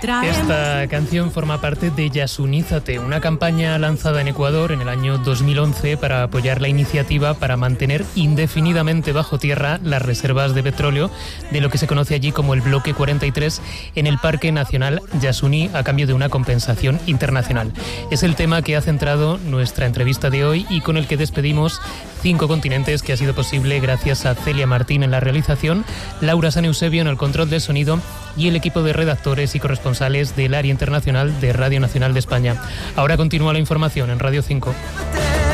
Esta canción forma parte de Yasunízate, una campaña lanzada en Ecuador en el año 2011 para apoyar la iniciativa para mantener indefinidamente bajo tierra las reservas de petróleo de lo que se conoce allí como el Bloque 43 en el Parque Nacional Yasuní, a cambio de una compensación internacional. Es el tema que ha centrado nuestra entrevista de hoy y con el que despedimos 5 continentes, que ha sido posible gracias a Celia Martín en la realización, Laura San Eusebio en el control del sonido y el equipo de redactores y corresponsales del área internacional de Radio Nacional de España. Ahora continúa la información en Radio 5.